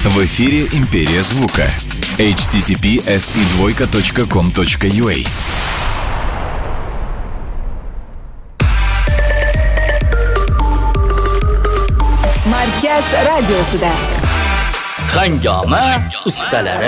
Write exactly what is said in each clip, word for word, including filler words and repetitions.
В эфире «Империя звука». эйч ти ти пи эс и двойка точка ком точка ю а. Markaz radiosida Hangoma ustalari.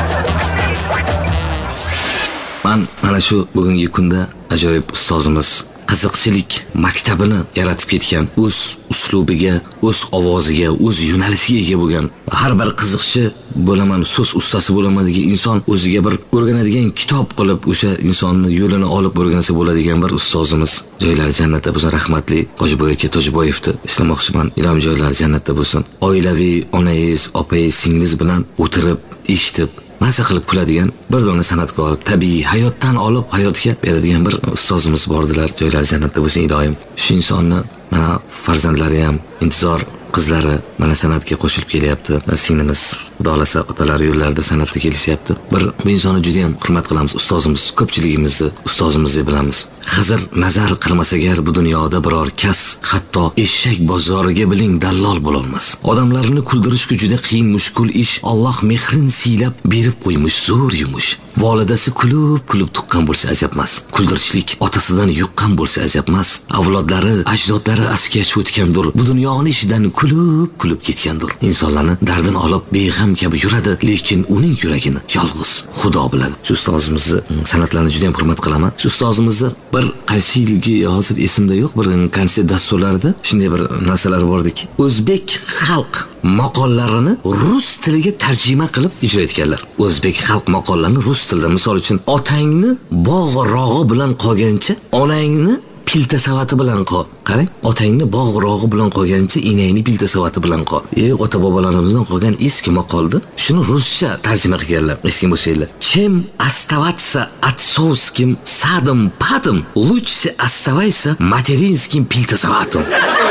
Men mana shu bugungi kunda ajoyib ustozimiz qiziqchilik maktabini yaratib ketgan, o'z uslubiga, o'z ovoziga, o'z yo'nalishiga ega bo'lgan, har bir qiziqchi bo'laman, so'z ustasi bo'laman degan inson o'ziga bir o'rganadigan kitob qilib o'sha insonni yo'lini olib o'rgansa bo'ladigan bir ustozimiz. Joylari jannatda bo'lsin, rahmatli Hojiboy aka Tojiboyevni eslamoqchiman. Ilohim joylari jannatda bo'lsin. Oilaviy onangiz, opangiz, singlingiz bilan o'tirib, eshitib maza qilib kuladigan bir dona san'atkor, tabiiy hayotdan olib hayotga beradigan bir ustozimiz bordilar. Joylari jannatda bo'lsin ilohim. Shu insonni mana farzandlari ham, intizor qizlari mana san'atga qo'shilib kelyapti. Singlimiz xudolasa otalari yo'llarida san'atga kelishyapti. Bir bu insonni juda ham hurmat qilamiz. Ustozimiz ko'pchiligimizni ustozimiz deb bilamiz. Hazır nazar qilmasa agar bu dunyoda biror kas, hatto eshak bozoriga biling dallol bo'lolmas. Odamlarni kuldirish juda qiyin mushkul ish. Alloh mehrini siylab berib qo'ymish zo'r yumush. Volidasi kulib kulib tuqqan bo'lsa ajab emas. Kuldirishlik otasidan yuqqan bo'lsa ajab emas. Avlodlari, ajdodlari askach o'tgandir. Bu dunyoning ishidan kulib kulib ketgandir. Insonlarni dardini olib beg'am kabi yuradi, lekin uning yuragini yolg'iz Xudo biladi. Shu ustozimizni san'atlarini juda ham hurmat qilaman. Shu ustozimizni bir qaysiligi hozir esimda yo'q, bir konsert dasturlarida shunday bir narsalar bordiki, o'zbek xalq maqollarini rus tiliga tarjima qilib ijro etganlar. O'zbek xalq maqollarini rus tilida, misol uchun otangni bog'-rog'i bilan qolgancha, onangni pilta savati bilan qol. Qarang, otangni bog'-rog'i bilan qolgancha, enangni pilta savati bilan qol. Ey, ota bobolarimizdan qolgan eski maqolda shuni ruscha tarjima qilganlar. Eski bo'lsanglar. Чем оставаться отцовским садом падом, лучше оставайся материнским пилтасаватом.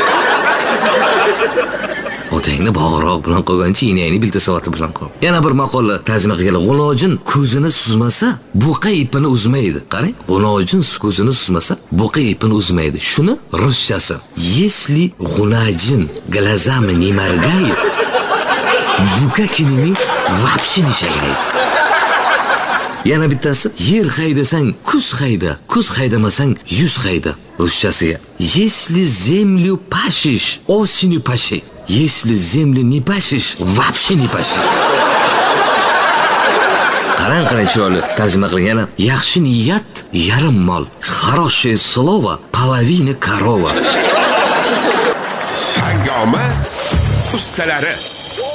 Otangni bog'-rog' bilan qolgancha, enangni pilta savati bilan qol. Yana bir maqola tarjima qilganlar. G'ulojin ko'zini suzmasa, buqa ipini uzmaydi. Qarang, g'ulojin ko'zini suzmasa, buqa ipini uzmaydi. Shuni ruschasi. Если гунajin глазами не моргает, buqa kinimi вообще не shaylaydi. Yana bittasi, yer haydasang, kuz hayda, kuz haydamasang, yuz hayda. Ruschasiga. Если землю пашешь, осенью паши. Если землю не пашешь, вообще не паши. Qarang, qarang chiroyli tarjima qilgan. Yaxshi niyat yarim mol, хорошее слово половина корова. Hangoma ustalari.